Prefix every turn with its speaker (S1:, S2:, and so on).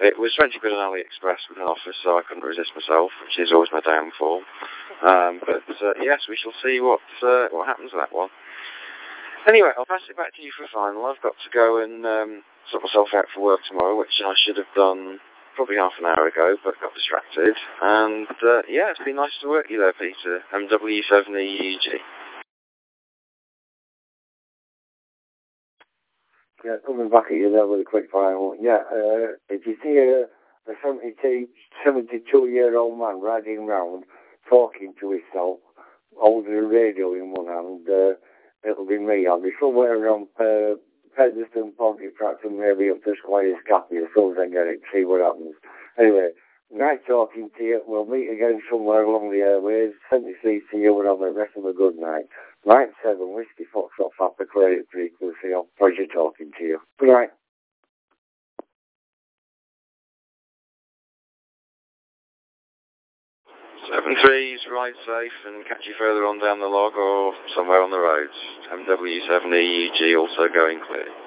S1: It was 20 quid on AliExpress with an offer, so I couldn't resist myself, which is always my downfall. But yes, we shall see what happens with that one. Anyway, I'll pass it back to you for a final. I've got to go and sort myself out for work tomorrow, which I should have done probably half an hour ago, but got distracted. And yeah, it's been nice to work you there, Peter. MW7EUG.
S2: Yeah, coming back at you there with a quick final. Yeah, if you see a 72-year-old man riding round talking to himself, holding a radio in one hand, it'll be me. I'll be somewhere around Pedeston, Pontefract, and maybe up to Squire's Cappy as soon as I get it, see what happens. Anyway, nice talking to you. We'll meet again somewhere along the airways. 73 to you and have the rest of a good night. Night 7, Whiskey Foxtrot Papa Credit Frequency. Pleasure talking to you. Good night.
S1: 7-3s, ride safe and catch you further on down the log or somewhere on the roads. MW7EUG also going clear.